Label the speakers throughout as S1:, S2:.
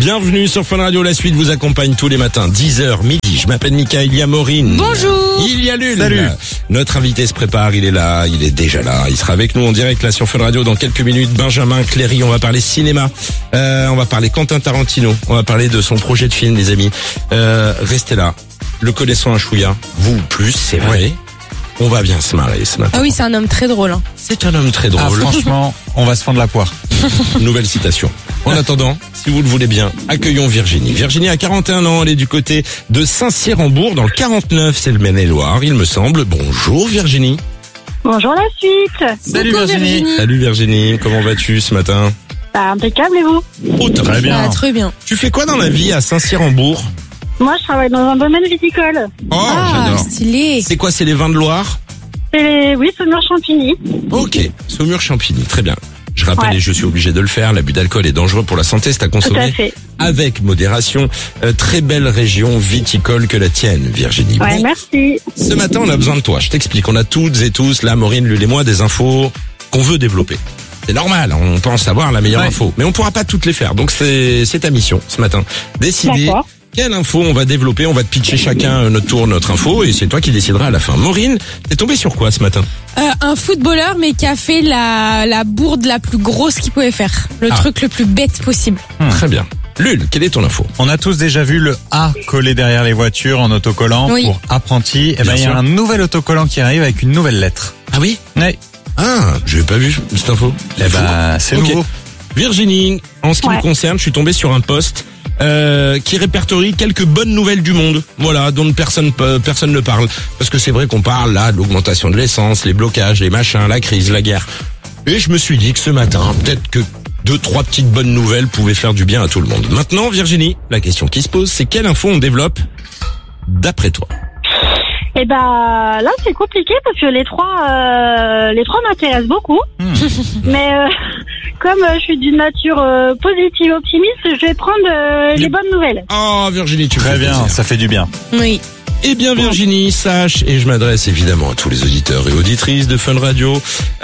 S1: Bienvenue sur Fun Radio, la suite vous accompagne tous les matins, 10h, midi. Je m'appelle Mika, il y a Maureen.
S2: Bonjour.
S1: Il y a Lune.
S3: Salut.
S1: Notre invité se prépare, il est là, il est déjà là. Il sera avec nous en direct là sur Fun Radio dans quelques minutes. Benjamin Cléry, on va parler cinéma. On va parler Quentin Tarantino. On va parler de son projet de film, les amis. Restez là. Le connaissant un chouïa, vous plus, c'est vrai.
S3: Oui.
S1: On va bien se marrer ce matin.
S2: Ah oui, c'est un homme très drôle. Hein.
S1: C'est un homme très
S3: Ah,
S1: drôle.
S3: franchement, on va se fendre la poire.
S1: Nouvelle citation. En attendant, si vous le voulez bien, accueillons Virginie. Virginie a 41 ans, elle est du côté de Saint-Cyr-en-Bourg, dans le 49, c'est le Maine-et-Loire, il me semble. Bonjour Virginie.
S4: Bonjour la suite.
S3: Salut
S2: Coucou,
S3: Virginie.
S1: Salut Virginie, comment vas-tu ce matin?
S4: Bah, impeccable et vous?
S1: Oh,
S3: Très bien.
S2: Ah, très bien.
S1: Tu fais quoi dans la vie à Saint-Cyr-en-Bourg?
S4: Moi, je travaille dans un domaine viticole.
S1: Oh,
S2: Ah,
S1: j'adore.
S2: stylé.
S1: C'est quoi, c'est les vins de Loire?
S4: Oui, Saumur Champigny.
S1: Ok, Saumur Champigny, très bien. Je rappelle,
S4: Ouais.
S1: et je suis obligé de le faire, l'abus d'alcool est dangereux pour la santé, c'est à
S4: Tout à
S1: consommer
S4: fait.
S1: avec modération. Très belle région viticole que la tienne, Virginie.
S4: Ouais,
S1: Bon,
S4: merci.
S1: ce matin, on a besoin de toi. Je t'explique. On a toutes et tous, là, Maureen, Lul et moi, des infos qu'on veut développer. C'est normal, on pense avoir la meilleure
S3: Ouais.
S1: info. Mais on pourra pas toutes les faire. Donc c'est ta mission, ce matin. Décider
S4: D'accord.
S1: quelle info on va développer. On va te pitcher chacun notre tour, notre info. Et c'est toi qui décideras à la fin. Maureen, t'es tombée sur quoi ce matin?
S2: Un footballeur, mais qui a fait la bourde la plus grosse qu'il pouvait faire. Le
S1: Ah.
S2: truc le plus bête possible.
S1: Très bien. Lul, quelle est ton info?
S3: On a tous déjà vu le A collé derrière les voitures en autocollant
S2: Oui.
S3: pour apprenti. Eh
S1: Bien
S3: ben, il y
S1: sûr.
S3: a un nouvel autocollant qui arrive avec une nouvelle lettre.
S1: Ah oui?
S3: Ouais.
S1: Ah, j'avais pas vu cette info.
S3: Eh ben, c'est
S1: Ok.
S3: nouveau.
S1: Virginie, en ce qui
S4: Ouais.
S1: me concerne, je suis tombé sur un post qui répertorie quelques bonnes nouvelles du monde, voilà, dont personne ne parle, parce que c'est vrai qu'on parle là de l'augmentation de l'essence, les blocages, les machins, la crise, la guerre. Et je me suis dit que ce matin, peut-être que 2-3 petites bonnes nouvelles pouvaient faire du bien à tout le monde. Maintenant, Virginie, la question qui se pose, c'est quelle info on développe d'après toi?
S4: Et bah, là, c'est compliqué parce que les trois m'intéressent beaucoup. Mais comme je suis d'une nature positive, optimiste, je vais prendre les bonnes nouvelles.
S1: Oh Virginie, tu me
S3: Très
S1: fais
S3: bien,
S1: plaisir.
S3: ça fait du bien.
S2: Oui.
S1: Eh bien Virginie, sache, et je m'adresse évidemment à tous les auditeurs et auditrices de Fun Radio,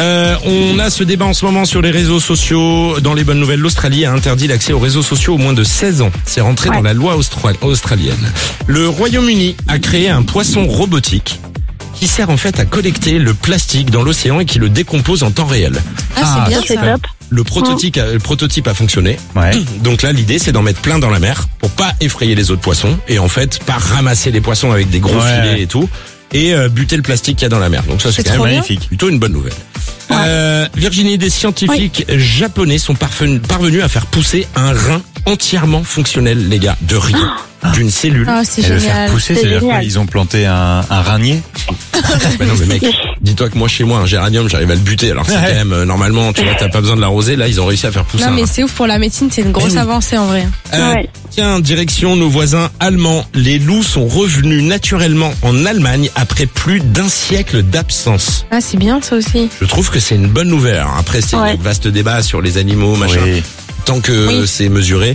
S1: on a ce débat en ce moment sur les réseaux sociaux. Dans les bonnes nouvelles, l'Australie a interdit l'accès aux réseaux sociaux aux moins de 16 ans. C'est rentré
S4: Ouais.
S1: dans la loi australienne. Le Royaume-Uni a créé un poisson robotique qui sert en fait à collecter le plastique dans l'océan et qui le décompose en temps réel.
S2: Ah,
S3: Ah,
S2: c'est bien
S4: C'est
S2: ça.
S4: top.
S1: Le prototype a fonctionné.
S3: Ouais.
S1: Donc là, l'idée, c'est d'en mettre plein dans la mer pour pas effrayer les autres poissons et en fait, pas ramasser les poissons avec des gros
S3: Ouais.
S1: filets et tout et buter le plastique qu'il y a dans la mer. Donc ça, c'est
S2: C'est
S1: quand
S2: trop
S1: même
S2: bien.
S3: Magnifique.
S1: plutôt une bonne nouvelle. Virginie, des scientifiques japonais sont parvenus à faire pousser un rein entièrement fonctionnel, les gars, de rien, d'une cellule.
S2: Ah, c'est
S3: Et le faire
S2: génial.
S3: pousser,
S4: C'est
S3: c'est-à-dire quoi?
S4: génial.
S3: Ils ont planté un ranier.
S1: Bah non mais mec, dis-toi que moi chez moi un géranium j'arrive à le buter alors que c'est
S3: Ouais.
S1: quand même normalement tu vois t'as pas besoin de l'arroser, là ils ont réussi à faire pousser
S2: Non,
S1: un
S2: mais
S1: rein.
S2: c'est ouf pour la médecine, c'est une grosse
S1: Eh oui.
S2: avancée en vrai.
S4: Ouais.
S1: Tiens, direction nos voisins allemands. Les loups sont revenus naturellement en Allemagne après plus d'1 siècle d'absence.
S2: Ah, c'est bien ça aussi.
S1: Je trouve que c'est une bonne nouvelle. Alors après, c'est
S4: Ouais.
S1: un vaste débat sur les animaux, machin.
S3: Oui.
S1: Tant que
S2: Oui.
S1: c'est mesuré.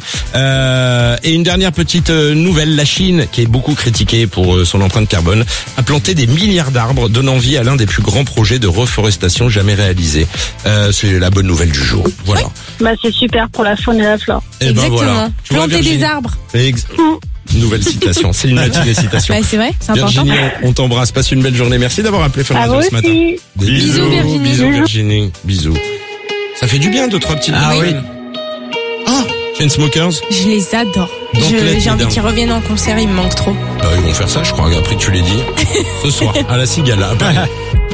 S1: Et une dernière petite nouvelle, la Chine, qui est beaucoup critiquée pour son empreinte carbone, a planté des milliards d'arbres, donnant vie à l'un des plus grands projets de reforestation jamais réalisés. C'est la bonne nouvelle du jour. Voilà.
S4: Bah, c'est super pour la faune et la flore.
S1: Et ben
S2: Exactement.
S1: voilà. Tu vois,
S2: Planter
S1: Virginie
S2: des arbres.
S1: Nouvelle citation. C'est une matinée citation.
S2: Bah, c'est vrai, c'est important.
S1: Virginie, on t'embrasse. Passe une belle journée. Merci d'avoir appelé Fun
S4: À
S1: Radio
S4: vous
S1: ce matin.
S4: aussi.
S1: Des
S2: Bisous, Virginie.
S1: Bisous Virginie. Bisous. Ça fait du bien, 2-3 petites
S3: Ah
S1: nouvelles. Ah, Chainsmokers.
S2: Je les adore.
S1: Donc, let
S2: J'ai
S1: me
S2: envie
S1: down.
S2: qu'ils reviennent en concert, ils me manquent trop.
S1: Bah, ils vont faire ça, je crois, après que tu l'aies dit. Ce soir, à la Cigale. Après.